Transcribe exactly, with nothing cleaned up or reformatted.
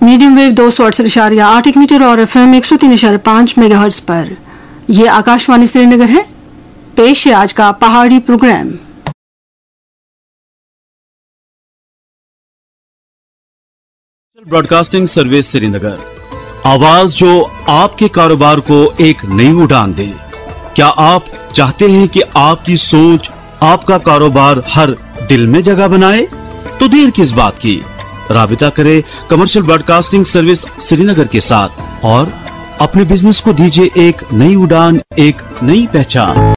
Medium wave दो सौ अड़सठ इशारिया आठ एक मीटर और एफ एम एक सौ तीन इशारे पाँच मेगा हर्ट्ज पर। ये आकाशवाणी श्रीनगर है। पेश है आज का पहाड़ी प्रोग्राम। ब्रॉडकास्टिंग सर्विस श्रीनगर, आवाज जो आपके कारोबार को एक नई उड़ान दे। क्या आप चाहते हैं कि आपकी सोच आपका कारोबार हर दिल में जगह बनाए? तो देर किस बात की, राबिता करें कमर्शियल ब्रॉडकास्टिंग सर्विस श्रीनगर के साथ और अपने बिजनेस को दीजिए एक नई उड़ान, एक नई पहचान।